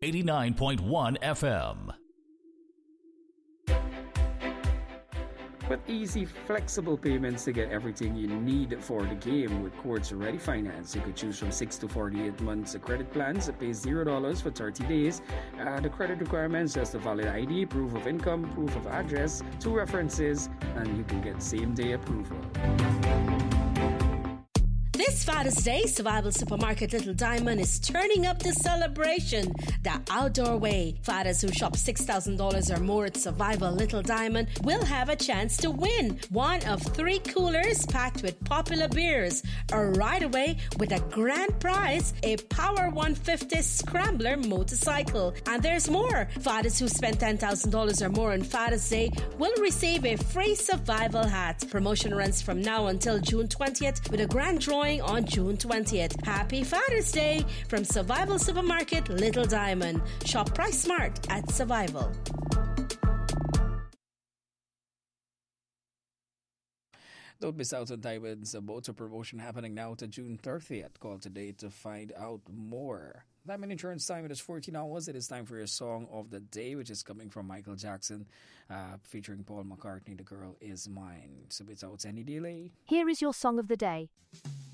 89.1 FM. With easy, flexible payments to get everything you need for the game with Quartz Ready Finance. You could choose from 6 to 48 months of credit plans that pay $0 for 30 days. The credit requirements just a valid ID, proof of income, proof of address, 2 references, and you can get same-day approval. This Father's Day, Survival Supermarket Little Diamond is turning up the celebration the outdoor way. Fathers who shop $6,000 or more at Survival Little Diamond will have a chance to win one of 3 coolers packed with popular beers, or right away with a grand prize, a Power 150 Scrambler motorcycle. And there's more. Fathers who spend $10,000 or more on Father's Day will receive a free survival hat. Promotion runs from now until June 20th with a grand drawing on June 20th. Happy Father's Day from Survival Supermarket Little Diamond. Shop Price Smart at Survival. Don't miss out on Diamond's motor promotion happening now to June 30th. Call today to find out more. Diamond Insurance time, it is 14 hours. It is time for your song of the day, which is coming from Michael Jackson, featuring Paul McCartney. The Girl Is Mine. So without any delay, here is your song of the day.